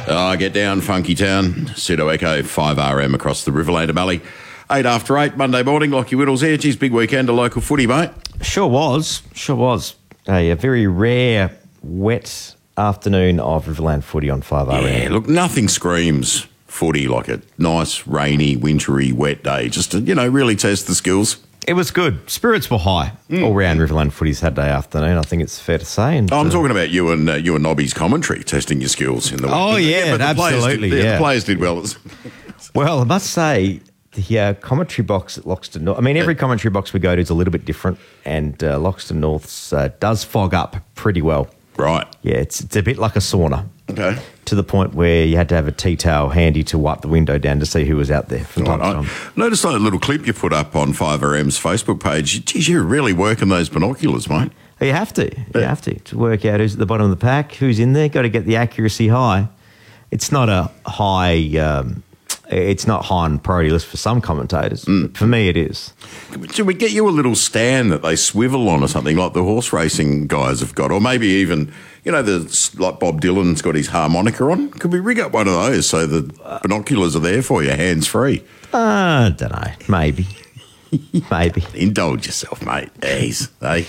Get down, Funky Town. Pseudo Echo, 5RM across the Riverlander Valley. 8 after 8, Monday morning. Lockie Whittles here. Geez, big weekend of local footy, mate. Sure was. A very rare, wet afternoon of Riverland footy on 5RM. Yeah, look, nothing screams footy like a nice, rainy, wintry, wet day. Just to, really test the skills. It was good. Spirits were high all round Riverland footy Saturday afternoon, I think it's fair to say. And, I'm talking about you and Nobby's commentary, testing your skills in the week. Oh, yeah, absolutely, The players did well. Well, I must say, the commentary box at Loxton North, every commentary box we go to is a little bit different, and Loxton North's does fog up pretty well. Right. Yeah, it's a bit like a sauna. Okay. To the point where you had to have a tea towel handy to wipe the window down to see who was out there from time to time. Noticed that little clip you put up on 5RM's Facebook page. Geez, you're really working those binoculars, mate. You have to. You have to work out who's at the bottom of the pack, who's in there. Got to get the accuracy high. It's not a high... it's not high on the priority list for some commentators. For me, it is. Should we get you a little stand that they swivel on or something like the horse racing guys have got? Or maybe even, like Bob Dylan's got his harmonica on. Could we rig up one of those so the binoculars are there for you, hands-free? I don't know. Maybe. Maybe. Indulge yourself, mate. Ease, eh?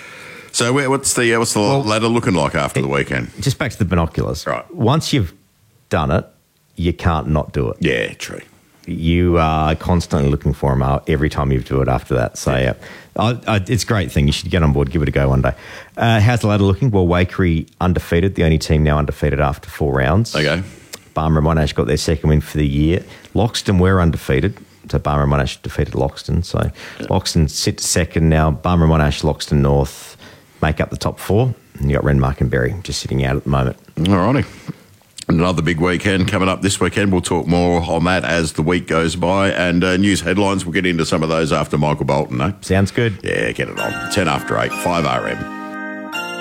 So what's the ladder looking like after the weekend? Just back to the binoculars. Right. Once you've done it, you can't not do it. Yeah, true. You are constantly looking for them out every time you do it after that. So, it's a great thing. You should get on board, give it a go one day. How's the ladder looking? Well, Waikerie undefeated, the only team now undefeated after 4 rounds. Okay. Barmera and Monash got their second win for the year. Loxton were undefeated, so Barmera and Monash defeated Loxton. So, Loxton sit second now. Barmera and Monash, Loxton North make up the top 4. And you got Renmark and Berry just sitting out at the moment. All righty. Another big weekend coming up this weekend. We'll talk more on that as the week goes by. And news headlines, we'll get into some of those after Michael Bolton, eh? Sounds good. Yeah, get it on. 10 after 8, 5RM.